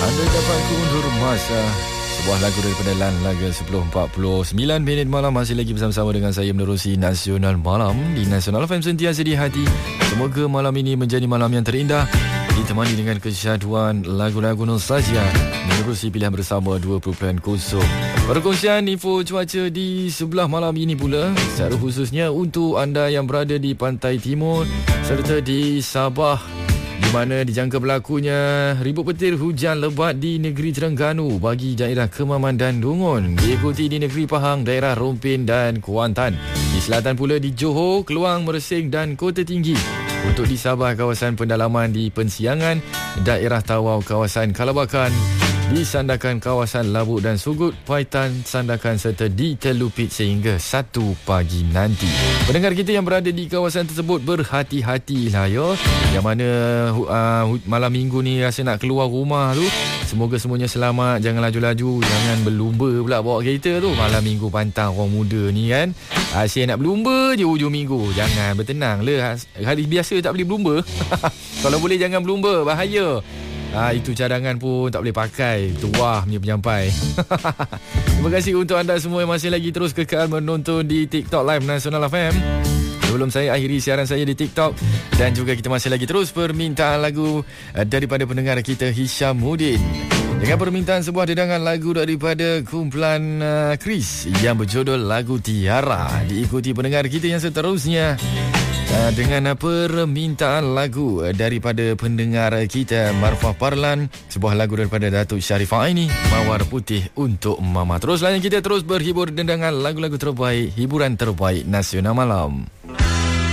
Anda dapat undur masa sebuah lagu daripada Lan Laga 10.49 minit malam. Masih lagi bersama-sama dengan saya menerusi Nasional Malam di Nasional FM, sentiasa di hati. Semoga malam ini menjadi malam yang terindah, ditemani dengan kesyaduan lagu-lagu nostalgia, menerusi pilihan bersama 2.0. Perkongsian info cuaca di sebelah malam ini pula, secara khususnya untuk anda yang berada di pantai timur serta di Sabah, di mana dijangka berlakunya ribut petir hujan lebat di negeri Terengganu bagi daerah Kemaman dan Dungun, diikuti di negeri Pahang, daerah Rompin dan Kuantan. Di selatan pula di Johor, Keluang, Mersing dan Kota Tinggi. Untuk di Sabah, kawasan pendalaman di Pensiangan, daerah Tawau, kawasan Kalabakan, di Sandakan, kawasan Labuk dan Sugut, Paitan, Sandakan serta di Telupit sehingga 1 pagi nanti. Pendengar kita yang berada di kawasan tersebut, berhati-hatilah ya. Yang mana malam minggu ni rasa nak keluar rumah tu, semoga semuanya selamat. Jangan laju-laju, jangan berlumba pula bawa kereta tu. Malam minggu pantang orang muda ni kan, asyik nak berlumba je hujung minggu. Jangan, bertenang lah. Hari biasa tak boleh berlumba. Kalau boleh jangan berlumba, bahaya. Itu cadangan pun tak boleh pakai. Tuah punya penyampai. Terima kasih untuk anda semua yang masih lagi terus kekal menonton di TikTok Live Nasional FM. Sebelum saya akhiri siaran saya di TikTok, dan juga kita masih lagi terus permintaan lagu daripada pendengar kita Hishamuddin, dengan permintaan sebuah dedangan lagu daripada kumpulan Chris yang berjudul lagu Tiara. Diikuti pendengar kita yang seterusnya dengan permintaan lagu daripada pendengar kita Marfah Parlan, sebuah lagu daripada Datuk Sharifah Aini, Mawar Putih untuk Mama. Teruslah yang kita terus berhibur dengan lagu-lagu terbaik, hiburan terbaik Nasional Malam.